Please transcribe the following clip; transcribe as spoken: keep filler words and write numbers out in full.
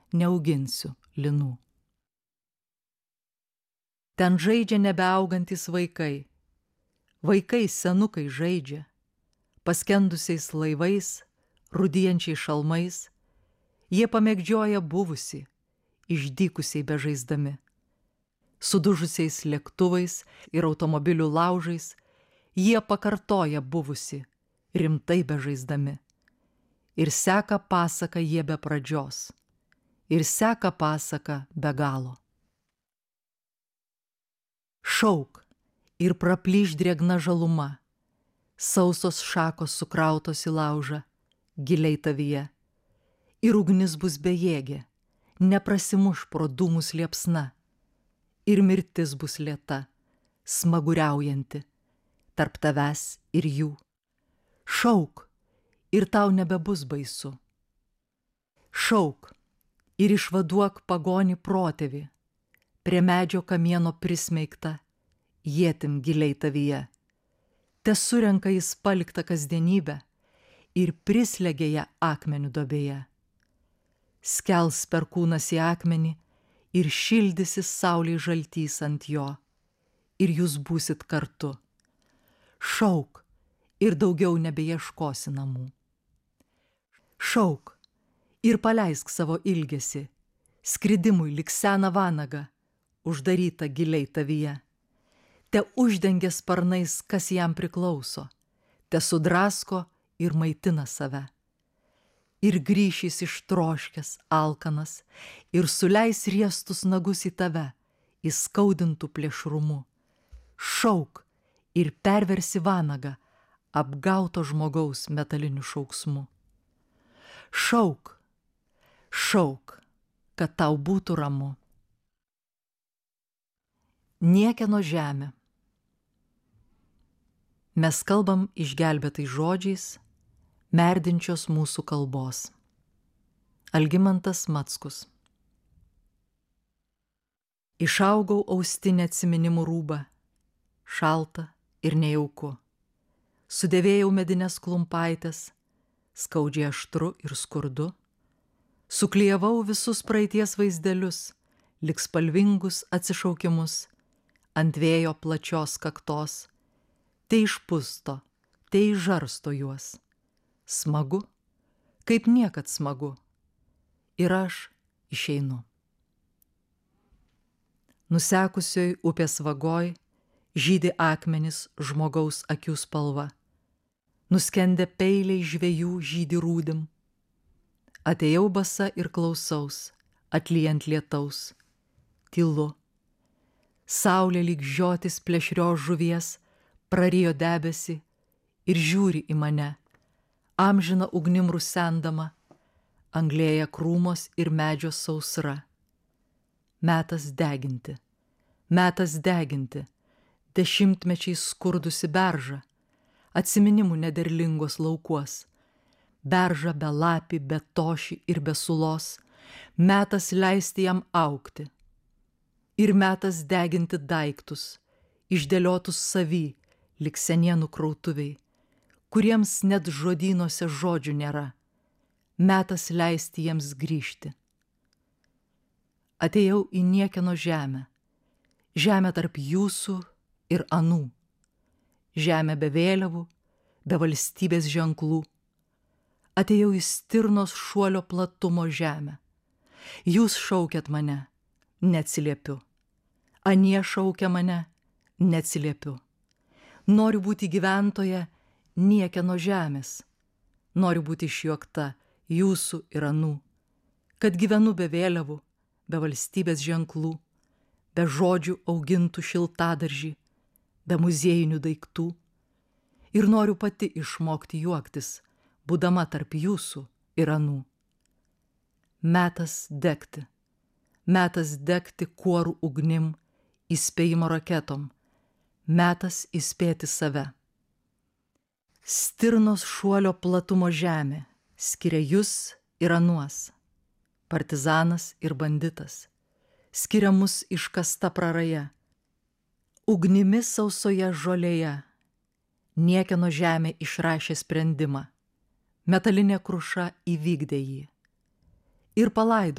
neauginsiu linų. Ten žaidžia nebeaugantis vaikai, vaikai senukai žaidžia, paskendusiais laivais, rudijančiais šalmais, jie pamėgdžioja buvusi, išdykusiai bežaisdami. Sudužusiais lėktuvais ir automobilių laužais, jie pakartoja buvusi, rimtai bežaisdami. Ir seka pasaka jie be pradžios, ir seka pasaka be galo. Šauk ir praplyš drėgna žaluma, sausos šakos sukrautos į laužą, giliai tavyje. Ir ugnis bus bejėgė, neprasimuš pro dūmus liepsna. Ir mirtis bus lėta, smaguriaujanti, tarp tavęs ir jų. Šauk, ir tau nebebus baisu. Šauk ir išvaduok pagonį protėvį, prie medžio kamieno prismeigta, ietim giliai tavyje. Te surenka jis paliktą kasdienybę ir prislegia ją akmenių duobėje. Skels perkūnas į akmenį ir šildysis saulei žaltys ant jo, ir jūs būsit kartu. Šauk ir daugiau nebeieškosi namų. Šauk ir paleisk savo ilgesį, skridimui lik seną vanagą, uždarytą giliai tavyje. Te uždengia sparnais, kas jam priklauso, te sudrasko ir maitina save. Ir grįšys ištroškęs, alkanas, ir suleis riestus nagus į tave, įskaudintų plėšrumu. Šauk ir perversi vanagą, apgauto žmogaus metaliniu šauksmu. Šauk, šauk, kad tau būtų ramu. Niekieno žemė. Mes kalbam išgelbėtais žodžiais, merdinčios mūsų kalbos. Algimantas Mackus. Išaugau austinę atsiminimų rūbą, šalta ir nejauku. Sudėvėjau medines klumpaitės, skaudžiai aštru ir skurdu. Suklijavau visus praeities vaizdelius, lik spalvingus atsišaukimus, ant vėjo plačios kaktos. Tai išpusto, tai žarsto juos. Smagu, kaip niekad smagu. Ir aš išeinu. Nusekusioj upės vagoj žydi akmenys žmogaus akių spalva. Nuskendę peiliai žvejų žydi rūdim. Atėjau basa ir klausaus, atlyjant lietaus. Tylu. Saulė lyg žiotis plėšrios žuvies prarijo debesį ir žiūri į mane, amžina ugnim rusendama, anglėja krūmos ir medžio sausra. Metas deginti, metas deginti, dešimtmečiais skurdusi beržą, atsiminimų nederlingos laukuos, beržą be lapį, be tošį ir be sulos, metas leisti jam augti. Ir metas deginti daiktus, išdėliotus savy, lik senienų krautuviai, kuriems net žodynuose žodžių nėra, metas leisti jiems grįžti. Atėjau į niekieno žemę, žemę tarp jūsų ir anų, žemę be vėliavų, be valstybės ženklų. Atėjau į stirnos šuolio platumo žemę. Jūs šaukiat mane, neatsiliepiu. Anie šaukia mane, neatsiliepiu. Noriu būti gyventoja niekieno žemės. Noriu būti išjuokta jūsų ir anų, kad gyvenu be vėliavų, be valstybės ženklų, be žodžių augintų šiltadaržį, be muziejinių daiktų. Ir noriu pati išmokti juoktis, būdama tarp jūsų ir anų. Metas degti, metas degti kuorų ugnim, įspėjimo raketom, metas įspėti save. Stirnos šuolio platumo žemė skiria jus ir anuos, partizanas ir banditas, skiria mus iškasta praraja. Ugnimi sausoje žolėje niekieno žemė išrašė sprendimą, metalinė kruša įvykdė jį ir palaido